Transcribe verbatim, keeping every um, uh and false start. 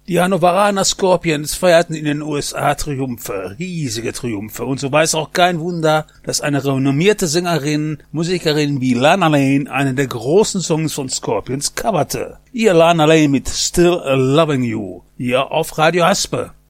Die Hannoveraner Scorpions feierten in den U S A Triumphe, riesige Triumphe, und so war es auch kein Wunder, dass eine renommierte Sängerin, Musikerin wie Lana Lane einen der großen Songs von Scorpions coverte. Ihr Lana Lane mit Still Loving You, hier auf Radio Haspe.